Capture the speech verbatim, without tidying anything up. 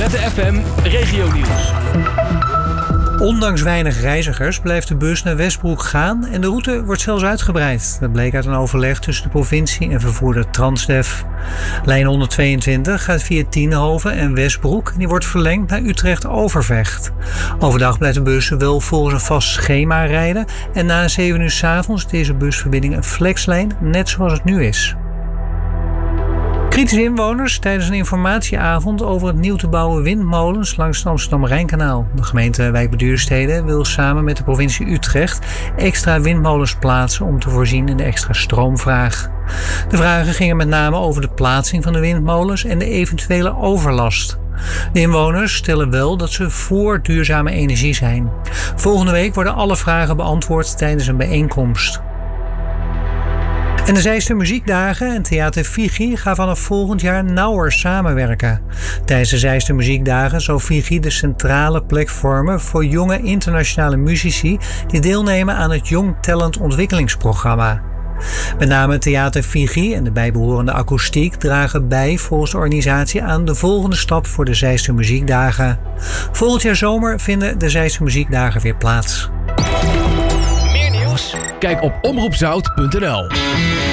Z F M Regionieuws. Ondanks weinig reizigers blijft de bus naar Westbroek gaan en de route wordt zelfs uitgebreid. Dat bleek uit een overleg tussen de provincie en vervoerder Transdev. Lijn honderdtweeëntwintig gaat via Tienhoven en Westbroek en die wordt verlengd naar Utrecht-Overvecht. Overdag blijft de bus wel volgens een vast schema rijden en na zeven uur 's avonds is deze busverbinding een flexlijn, net zoals het nu is. Kritische inwoners tijdens een informatieavond over het nieuw te bouwen windmolens langs het Amsterdam-Rijnkanaal. De gemeente Wijk bij Duurstede wil samen met de provincie Utrecht extra windmolens plaatsen om te voorzien in de extra stroomvraag. De vragen gingen met name over de plaatsing van de windmolens en de eventuele overlast. De inwoners stellen wel dat ze voor duurzame energie zijn. Volgende week worden alle vragen beantwoord tijdens een bijeenkomst. En de Zeester Muziekdagen en Theater Vigi gaan vanaf volgend jaar nauwer samenwerken. Tijdens de Zeester Muziekdagen zal Vigi de centrale plek vormen voor jonge internationale muzici die deelnemen aan het Young Talent Ontwikkelingsprogramma. Met name Theater Vigi en de bijbehorende akoestiek dragen bij volgens de organisatie aan de volgende stap voor de Zeester Muziekdagen. Volgend jaar zomer vinden de Zeester Muziekdagen weer plaats. Kijk op omroep zout punt n l.